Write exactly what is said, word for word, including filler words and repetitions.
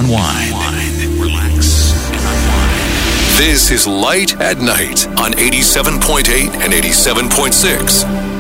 unwind. Relax and unwind. This is Light at Night on eighty-seven point eight and eighty-seven point six.